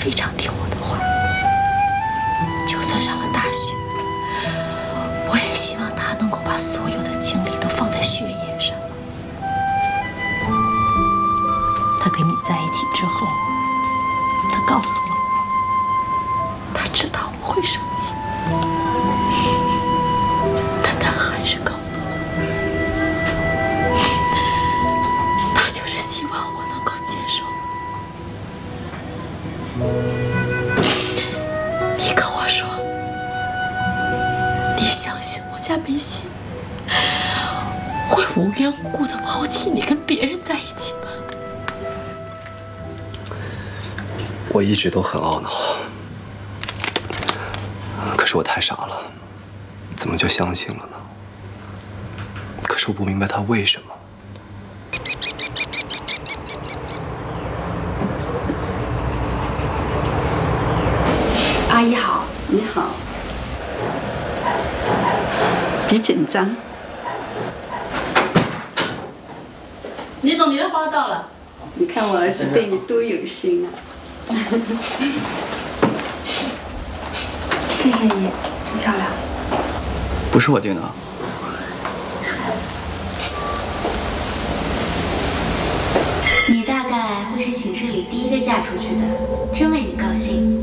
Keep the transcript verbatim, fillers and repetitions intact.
非常听我的话。就算上了大学，我也希望他能够把所有的精力都放在学业上。他跟你在一起之后，他告诉了我，他知道我会生气，但他还是告诉了我，他就是希望我能够接受。你跟我说，你相信我家梅心会无缘无故的抛弃你跟别人在一起吗？ 我一直都很懊恼，可是我太傻了，怎么就相信了呢？可是我不明白他为什么。 阿姨好，你好。别紧张。 李总，你的花到了。 你看我儿子对你多有心啊！ 谢谢你，真漂亮。 不是我订的。 你大概会是寝室里第一个嫁出去的，真为你高兴。